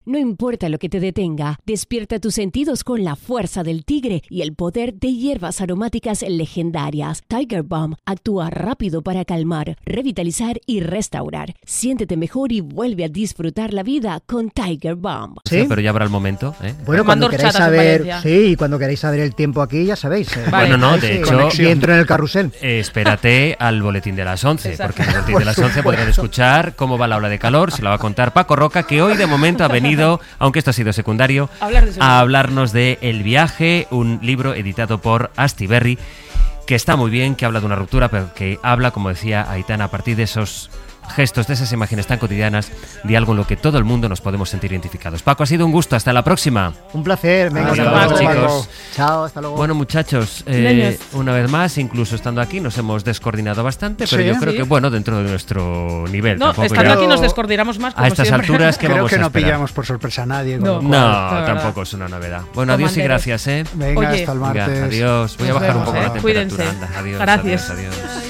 No importa lo que te detenga, despierta tus sentidos con la fuerza del tigre y el poder de hierbas aromáticas legendarias. Tiger Balm actúa rápido para calmar, revitalizar y restaurar. Siéntete mejor y vuelve a disfrutar la vida con Tiger Balm. ¿Sí? Pero ya habrá el momento, ¿eh? Bueno, cuando queráis saber, cuando queráis saber el tiempo aquí, ya sabéis. Vale. Bueno, no, de hecho, y entro en el carrusel. Espérate al boletín de las 11, porque en el boletín de las 11 podrán escuchar cómo va la ola de calor, se la va a contar Paco Roca, que hoy de momento ha venido, aunque esto ha sido secundario, a hablarnos de El viaje, un libro editado por Astiberri, que está muy bien, que habla de una ruptura, pero que habla, como decía Aitana, a partir de esos gestos, de esas imágenes tan cotidianas, de algo en lo que todo el mundo nos podemos sentir identificados. Paco, ha sido un gusto, hasta la próxima. Un placer, venga, hasta luego, chicos. Chao, hasta luego. Bueno, muchachos, una vez más, incluso estando aquí, nos hemos descoordinado bastante, pero yo creo que, bueno, dentro de nuestro nivel. No, estando aquí nos descoordinamos más, como a estas siempre. Alturas, ¿qué vamos a esperar? Creo que no pillamos por sorpresa a nadie. No, tampoco es una novedad. Bueno, adiós y gracias, Venga, hasta el martes. Venga, adiós. Voy a bajar un poco la temperatura. Cuídense. Anda, adiós, gracias. adiós.